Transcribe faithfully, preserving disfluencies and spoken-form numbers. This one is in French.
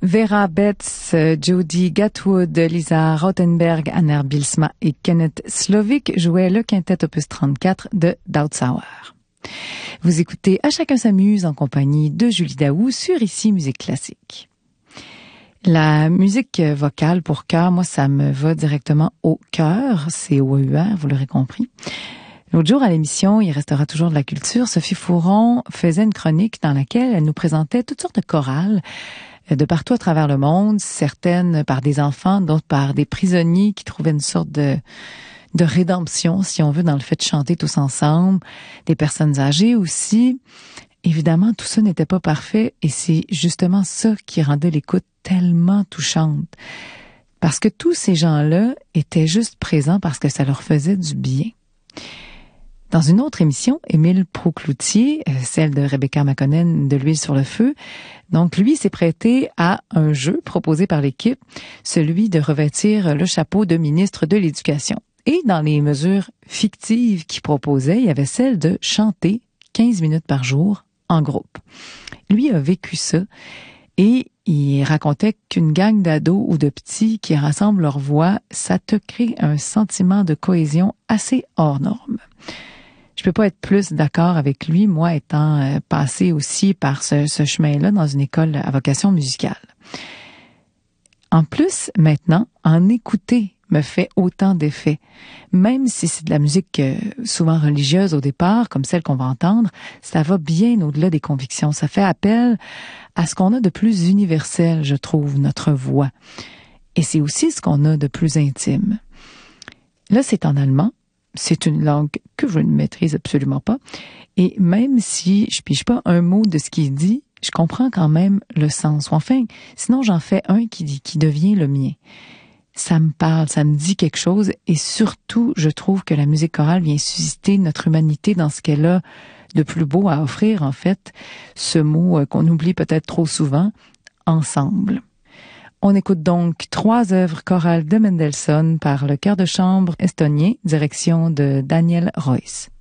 Vera Betts, Jody Gatwood, Lisa Rothenberg, Anna Bilsma et Kenneth Slovic jouaient le quintet opus trente-quatre de Dowdsauer. Vous écoutez À chacun s'amuse en compagnie de Julie Daou sur Ici Musique Classique. La musique vocale pour chœur, moi, ça me va directement au cœur. C'est O E U R, vous l'aurez compris. L'autre jour à l'émission, il restera toujours de la culture, Sophie Fouron faisait une chronique dans laquelle elle nous présentait toutes sortes de chorales de partout à travers le monde, certaines par des enfants, d'autres par des prisonniers qui trouvaient une sorte de, de rédemption, si on veut, dans le fait de chanter tous ensemble, des personnes âgées aussi. Évidemment, tout ça n'était pas parfait et c'est justement ça qui rendait l'écoute tellement touchante. Parce que tous ces gens-là étaient juste présents parce que ça leur faisait du bien. Dans une autre émission, Émile Proulx-Cloutier, celle de Rebecca McConnell de l'huile sur le feu, donc lui s'est prêté à un jeu proposé par l'équipe, celui de revêtir le chapeau de ministre de l'Éducation. Et dans les mesures fictives qu'il proposait, il y avait celle de chanter quinze minutes par jour en groupe. Lui a vécu ça et il racontait qu'une gang d'ados ou de petits qui rassemblent leurs voix, ça te crée un sentiment de cohésion assez hors norme. Je peux pas être plus d'accord avec lui, moi étant euh, passé aussi par ce, ce chemin-là dans une école à vocation musicale. En plus, maintenant, en écouter me fait autant d'effet. Même si c'est de la musique euh, souvent religieuse au départ, comme celle qu'on va entendre, ça va bien au-delà des convictions. Ça fait appel à ce qu'on a de plus universel, je trouve, notre voix. Et c'est aussi ce qu'on a de plus intime. Là, c'est en allemand. C'est une langue que je ne maîtrise absolument pas. Et même si je pige pas un mot de ce qu'il dit, je comprends quand même le sens. Ou enfin, sinon j'en fais un qui, dit, qui devient le mien. Ça me parle, ça me dit quelque chose. Et surtout, je trouve que la musique chorale vient susciter notre humanité dans ce qu'elle a de plus beau à offrir, en fait. Ce mot qu'on oublie peut-être trop souvent, ensemble. On écoute donc trois œuvres chorales de Mendelssohn par le chœur de chambre estonien, direction de Daniel Royce.